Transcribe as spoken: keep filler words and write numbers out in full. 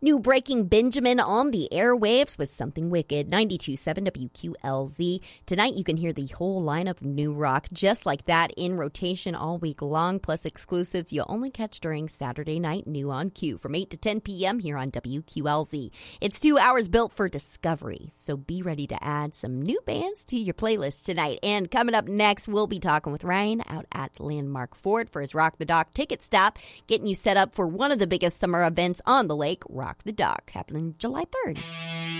New Breaking Benjamin on the airwaves with Something Wicked, ninety-two point seven W Q L Z. Tonight you can hear the whole lineup of new rock just like that in rotation all week long, plus exclusives you'll only catch during Saturday Night New on Q from eight to ten p.m. here on W Q L Z. It's two hours built for discovery, so be ready to add some new bands to your playlist tonight. And coming up next, we'll be talking with Ryan out at Landmark Ford for his Rock the Dock ticket stop, getting you set up for one of the biggest summer events on the lake, Rock the Dock, happening July third.